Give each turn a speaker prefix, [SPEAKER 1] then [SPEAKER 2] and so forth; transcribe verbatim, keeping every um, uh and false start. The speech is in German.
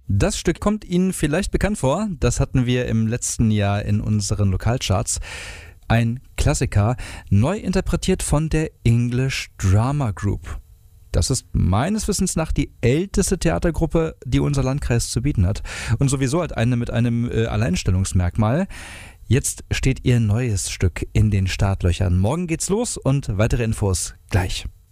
[SPEAKER 1] Das Stück kommt Ihnen vielleicht bekannt vor. Das hatten wir im letzten Jahr in unseren Lokalcharts. Ein Klassiker, neu interpretiert von der English Drama Group. Das ist meines Wissens nach die älteste Theatergruppe, die unser Landkreis zu bieten hat. Und sowieso halt eine mit einem äh, Alleinstellungsmerkmal. Jetzt steht ihr neues Stück in den Startlöchern. Morgen geht's los und weitere Infos gleich.